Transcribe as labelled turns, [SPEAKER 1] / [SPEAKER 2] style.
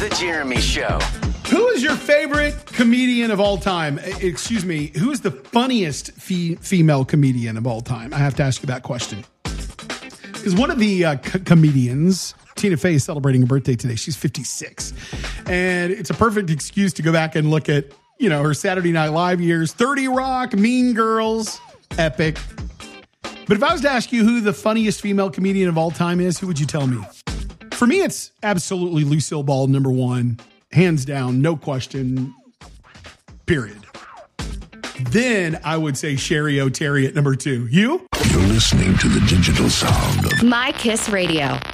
[SPEAKER 1] The Jeremy Show.
[SPEAKER 2] Who is your favorite comedian of all time? Excuse me. Who is the funniest female comedian of all time? I have to ask you that question. Because one of the comedians, Tina Fey, is celebrating her birthday today. She's 56. And it's a perfect excuse to go back and look at, her Saturday Night Live years. 30 Rock, Mean Girls, epic. But if I was to ask you who the funniest female comedian of all time is, who would you tell me? For me, it's absolutely Lucille Ball, number one. Hands down, no question, period. Then I would say Sherry O'Terry at number two. You?
[SPEAKER 3] You're listening to the digital sound of
[SPEAKER 4] My Kiss Radio.